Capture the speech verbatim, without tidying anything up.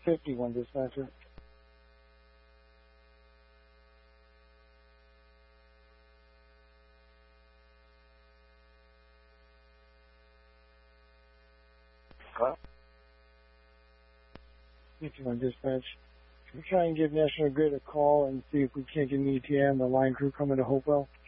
fifty-one, dispatcher. Hello? fifty-one, dispatch. Can we try and give National Grid a call and see if we can't get an E T A and the line crew coming to Hopewell?